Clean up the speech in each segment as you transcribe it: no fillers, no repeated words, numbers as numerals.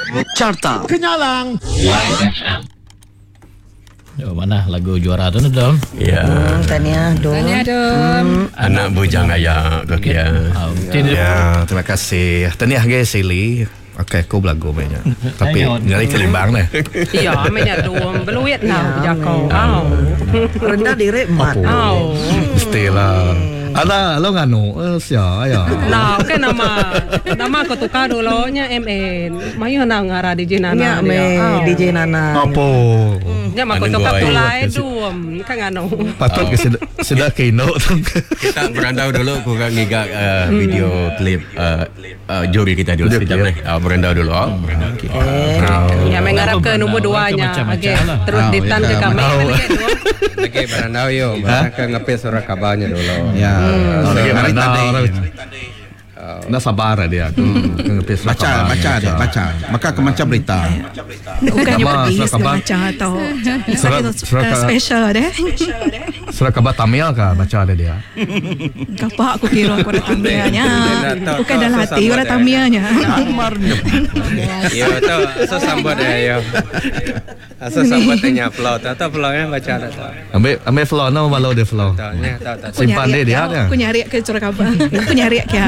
Carta Kenyalang. Oh, mana lagu juara tu dong? Ya. Tahniah dong. Anak bujang ayah kau kira. Ya, terima kasih. Tahniah guys Sili. Okey, aku belagu banyak. Tapi nyari kelimbang nih. Iya, mainnya dong. Beluit now jakau. Rendah diri mat. Mestilah. Ada lo nganu sia ya. Nah, kan nama ko tukar dulu nya MN. Mayo na ngara DJ Nana. Nya me DJ Nana. Apa? Nya mako tukar tulai duam kan anu. Patut ke sudah kino. Kita berandau dulu aku kan ngigak video klip juri kita dulu sekejap ni. Berandau dulu. Ya mengarap ke nombor 2-nya. Okey, terus ditan ke kami Lagi berandau yo, ke ngepis surat kabarnya dulu. Ya. Hari tadi. Dah sabar dia. Baca. Maka ke macam berita. Bukannya pedis baca atau special deh. Surat khabar Tamil kah baca ada dia? Kapak aku kira aku ada Tamilnya. Bukan dalam hati orang Tamilnya. Ya tu, so sambut dia yo. Asal sambut tanya flow, tahu flow-nya baca tak? Ambil flow no malu dia flow. Simpan dia. Aku nyari ke surat khabar. Aku nyari ke.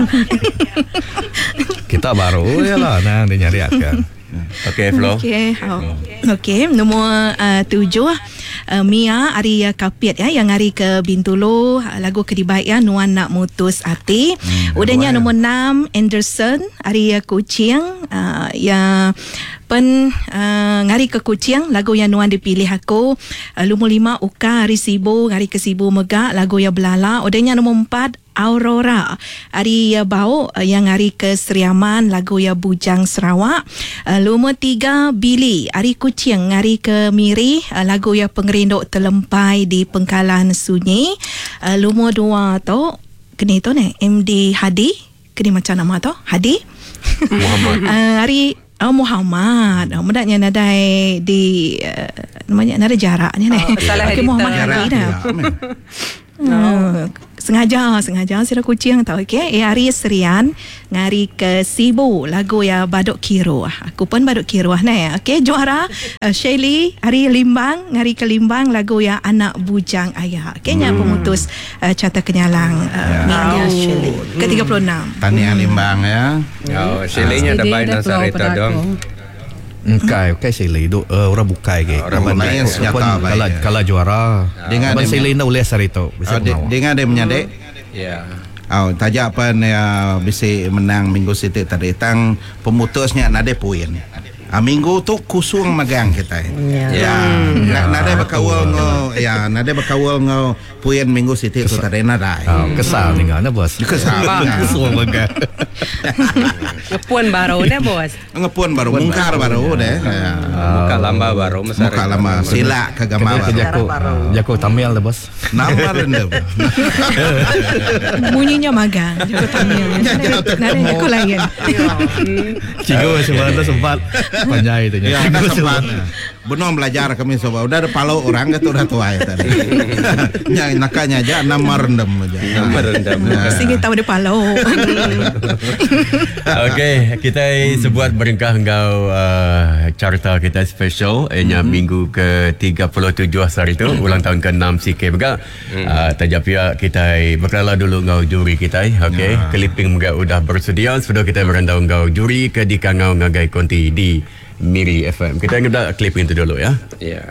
Kita baru ya lah, nah dia nyari kan. Okey, Flo. Okey, nombor 7 Mia Ari Kapiat ya yang hari ke Bintulu lagu kedibaik ya Nuan Nak Mutus Ati. Udahnya nombor 6 Anderson Ari Kucing ya ngari ke Kucing lagu yang Nuan dipilih aku. Nombor 5 Uka Ari Sibu ngari ke Sibu Megak lagu yang Belala. Udahnya nombor 4 Aurora Ari Bau yang hari ke Seriaman lagu ya Bujang Sarawak. Nombor 3 Billy Ari Kucing hari ke Miri lagu ya Pengerinduk Terlempai di Pengkalan Sunyi. Nombor 2 tu kini tu ni MD Hadi kini macam nama tu Hadi Muhammad hari Muhammad mudahnya nadai di namanya nada jaraknya ni Muhammad Hadi dah. Sengaja sira Kucing tahu okey. Hari Serian ngari ke Sibu lagu ya Baduk Kiru. Aku pun Baduk Kiru nah. Okey, juara Shelly hari Limbang ngari ke Limbang lagu ya Anak Bujang Ayah. Okey, nya pemutus Carta Kenyalang Shelly ke-36. Tahniah Limbang ya. Oh, Shelly-nya ada baik dan sarita dong. Okay Sili do orang bukai ke. Orang main senjata kalau juara dengan Sili na uleh sarito. Dengan dia menyadek. Ya. Tajak apa bisa menang minggu situ tadi tang pemutusnya nade poin. Minggu tu kusung magang kita. Nade bakawal ngo poin minggu situ tu tadi nada. Kesal ni ngana bos. Kesal. Kusung magang. Ngepun baru deh bos. Ngepun baru, mungkar baru deh. Muka lamba baru, muka lama, sila ke gambar baru. Jago Tamil dah bos. Nama rendam. Bunyinya magang. Jago Tamil. Nada jago lain. Cigo sempat panjai tu. Ya, sempat. Benar belajar kami semua. Udah ada palau orang ke tu dah tua ya tadi. Ya, nakanya aja nama rendam aja. Nama rendam. Singgih tahu dia palau. Okey, kita sebuat berengkah engkau carta kita special minggu ke-37 hari tu ulang tahun ke-6 CK juga. Tajak pihak kita berkala dulu engkau juri kita. Okey, clipping juga sudah bersedia. Sudah kita berandau engkau juri ke di Kangau ngagai konti di Miri FM. Kita ingin clipping itu dulu ya. Ya.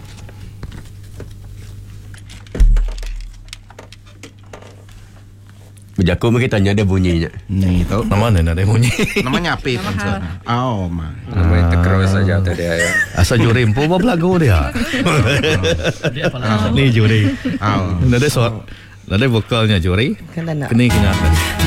Berjaku mungkin tanya dia bunyinya. Ni tahu. Nama mana ada bunyi? Namanya apa? Oh, ma. Namanya terus saja tadi ya. Asal juri empu apa lagu dia? Ni juri. Nada soal. Nada vokalnya juri. Kini kenapa?